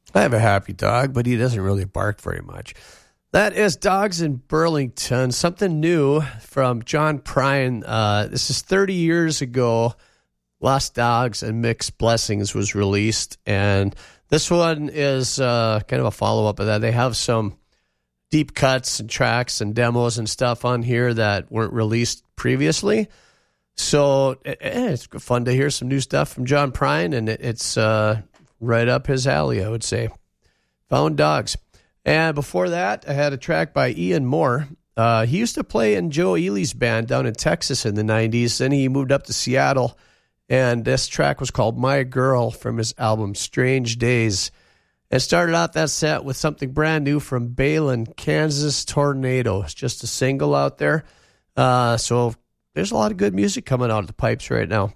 I have a happy dog, but he doesn't really bark very much. That is Dogs in Burlington, something new from John Prine. This is 30 years ago. Lost Dogs and Mixed Blessings was released, and this one is kind of a follow-up of that. They have some deep cuts and tracks and demos and stuff on here that weren't released previously. So it's fun to hear some new stuff from John Prine, and it's right up his alley, I would say. Found Dogs. And before that, I had a track by Ian Moore. He used to play in Joe Ely's band down in Texas in the 90s. Then he moved up to Seattle, and this track was called My Girl from his album Strange Days. And started out that set with something brand new from Balin, Kansas Tornado. It's just a single out there. So there's a lot of good music coming out of the pipes right now.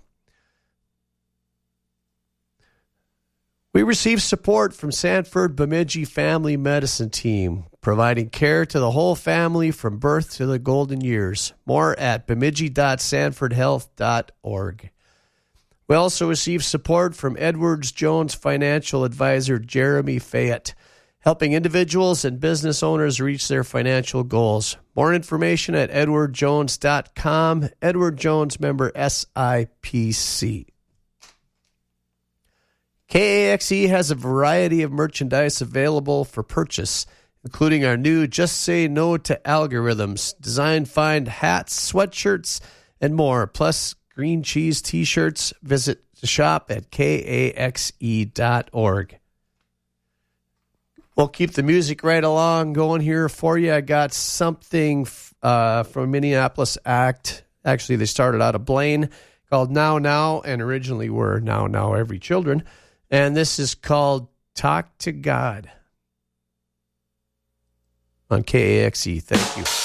We receive support from Sanford Bemidji Family Medicine Team, providing care to the whole family from birth to the golden years. More at bemidji.sanfordhealth.org. We also receive support from Edwards Jones financial advisor Jeremy Fayette, helping individuals and business owners reach their financial goals. More information at edwardjones.com. Edward Jones, member SIPC. KAXE has a variety of merchandise available for purchase, including our new Just Say No to Algorithms, design find hats, sweatshirts, and more, plus green cheese t-shirts. Visit the shop at kaxe.org. We'll keep the music right along going here for you. I got something from Minneapolis Act. Actually, they started out of Blaine, called Now Now, and originally were Now Now Every Children. And this is called Talk to God on KAXE. Thank you.